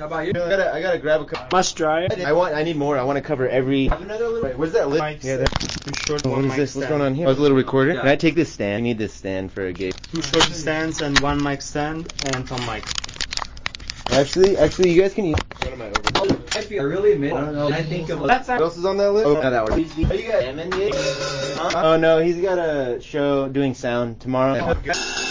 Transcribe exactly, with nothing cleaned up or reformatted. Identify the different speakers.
Speaker 1: about you? I gotta, I gotta grab a cup.
Speaker 2: Must dry.
Speaker 1: I want, I need more. I want to cover every. Have another little. Wait, where's that lid?
Speaker 3: Mic
Speaker 1: Yeah,
Speaker 3: stand. Too short.
Speaker 1: what
Speaker 3: One
Speaker 1: is
Speaker 3: mic
Speaker 1: this?
Speaker 3: stand.
Speaker 1: What's going on here? Oh, it's a little recorder.
Speaker 2: Yeah.
Speaker 1: Can I take this stand? I need this stand for a gig.
Speaker 3: Two short stands and one mic stand and some mic.
Speaker 1: Actually, actually, you guys can use. What am I over?
Speaker 2: I feel really admit. I don't know. I think of
Speaker 1: What else is on that list? Oh, no, that one. Are you got Emin yet? Huh? Oh no, he's got a show doing sound tomorrow.